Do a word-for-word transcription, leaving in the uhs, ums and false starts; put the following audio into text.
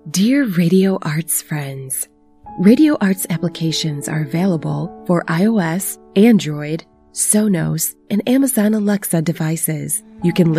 Dear Radio Arts friends, Radio Arts applications are available for iOS, Android, Sonos, and Amazon Alexa devices. You can